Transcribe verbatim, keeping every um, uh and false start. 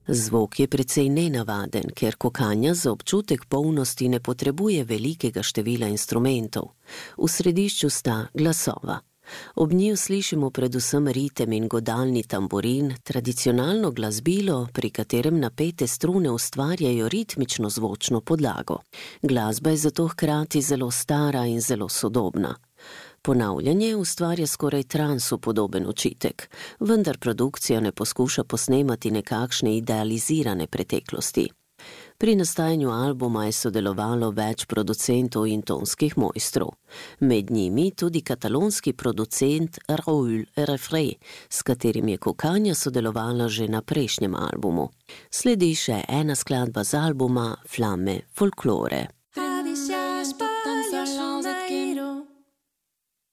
Zvok je precej nenavaden, ker kokanja za občutek polnosti ne potrebuje velikega števila instrumentov. V središču sta glasova. Ob njiju slišimo predvsem ritem in godalni tamburin, tradicionalno glasbilo, pri katerem napete strune ustvarjajo ritmično zvočno podlago. Glasba je zato hkrati zelo stara in zelo sodobna. Ponavljanje ustvarja skoraj transu podoben učitek, vendar produkcija ne poskuša posnemati nekakšne idealizirane preteklosti. Pri nastajanju albuma je sodelovalo več producentov in tonskih mojstrov. Med njimi tudi katalonski producent Raúl Refré, s katerim je kokanja sodelovala že na prejšnjem albumu. Sledi še ena skladba z albuma Flamme folklore.